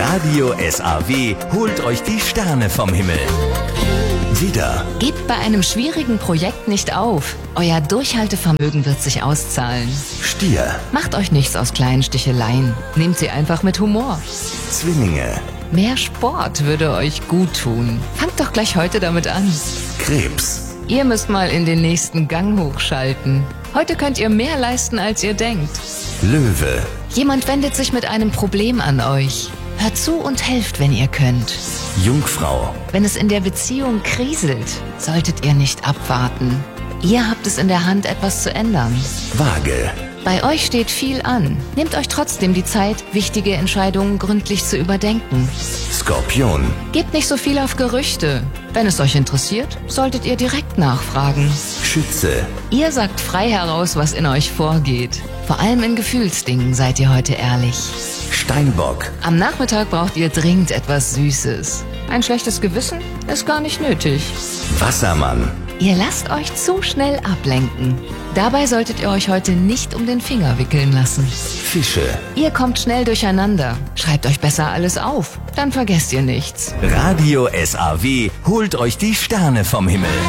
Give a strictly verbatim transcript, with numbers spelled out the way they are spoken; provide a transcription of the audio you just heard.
Radio S A W holt euch die Sterne vom Himmel. Widder, Gebt bei einem schwierigen Projekt nicht auf. Euer Durchhaltevermögen wird sich auszahlen. Stier, Macht euch nichts aus kleinen Sticheleien. Nehmt sie einfach mit Humor. Zwillinge, Mehr Sport würde euch gut tun. Fangt doch gleich heute damit an. Krebs, Ihr müsst mal in den nächsten Gang hochschalten. Heute könnt ihr mehr leisten, als ihr denkt. Löwe, Jemand wendet sich mit einem Problem an euch. Hört zu und helft, wenn ihr könnt. Jungfrau, Wenn es in der Beziehung kriselt, solltet ihr nicht abwarten. Ihr habt es in der Hand, etwas zu ändern. Waage, Bei euch steht viel an. Nehmt euch trotzdem die Zeit, wichtige Entscheidungen gründlich zu überdenken. Skorpion, Gebt nicht so viel auf Gerüchte. Wenn es euch interessiert, solltet ihr direkt nachfragen. Schütze, Ihr sagt frei heraus, was in euch vorgeht. Vor allem in Gefühlsdingen seid ihr heute ehrlich. Steinbock, Am Nachmittag braucht ihr dringend etwas Süßes. Ein schlechtes Gewissen ist gar nicht nötig. Wassermann, Ihr lasst euch zu schnell ablenken. Dabei solltet ihr euch heute nicht um den Finger wickeln lassen. Fische. Ihr kommt schnell durcheinander. Schreibt euch besser alles auf, dann vergesst ihr nichts. Radio S A W holt euch die Sterne vom Himmel.